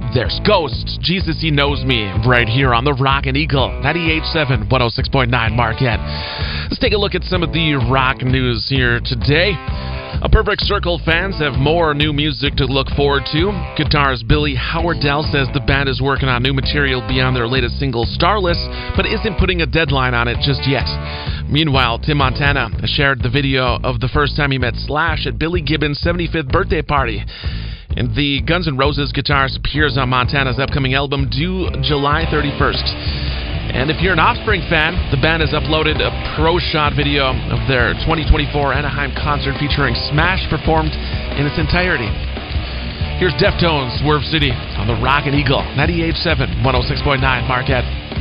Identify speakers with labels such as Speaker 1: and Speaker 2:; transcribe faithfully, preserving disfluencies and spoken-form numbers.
Speaker 1: There's Ghosts, Jesus He Knows Me, right here on the Rockin' Eagle, ninety-eight point seven, one oh six point nine Marquette. Let's take a look at some of the rock news here today. A Perfect Circle fans have more new music to look forward to. Guitarist Billy Howardell says the band is working on new material beyond their latest single, Starless, but isn't putting a deadline on it just yet. Meanwhile, Tim Montana shared the video of the first time he met Slash at Billy Gibbons' seventy-fifth birthday party. And the Guns N' Roses guitarist appears on Montana's upcoming album due July thirty-first. And if you're an Offspring fan, the band has uploaded a pro shot video of their twenty twenty-four Anaheim concert featuring Smash performed in its entirety. Here's Deftones, Swerve City on the Rockin' Eagle, ninety-eight point seven, one oh six point nine Marquette.